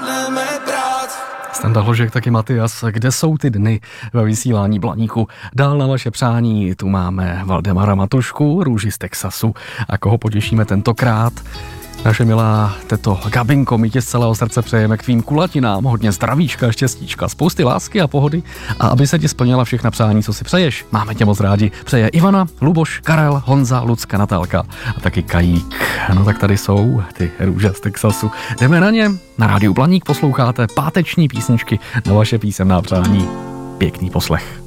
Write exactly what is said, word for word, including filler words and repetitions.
zvládneme brát. Standa Hložek, taky Matyas. Kde jsou ty dny ve vysílání Blaníku? Dál na vaše přání tu máme Valdemara Matušku, růži z Texasu. A koho potěšíme tentokrát? Naše milá teto Gabinko, my tě z celého srdce přejeme k tvým kulatinám hodně zdravíčka, štěstíčka, spousty lásky a pohody a aby se ti splnila všechna přání, co si přeješ. Máme tě moc rádi. Přeje Ivana, Luboš, Karel, Honza, Lucka, Natálka a taky Kajík. No tak tady jsou ty růže z Texasu. Jdeme na ně. Na rádiu Blaník posloucháte páteční písničky na vaše písemná přání. Pěkný poslech.